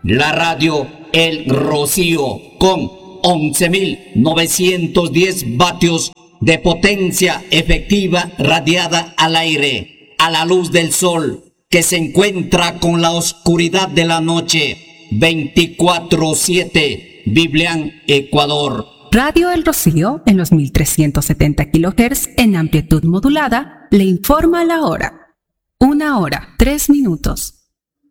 La radio El Rocío con 11.910 vatios de potencia efectiva radiada al aire, a la luz del sol, que se encuentra con la oscuridad de la noche, 24/7, Biblián, Ecuador. Radio El Rocío, en los 1370 kHz en amplitud modulada, le informa la hora. 1 hora, 3 minutos.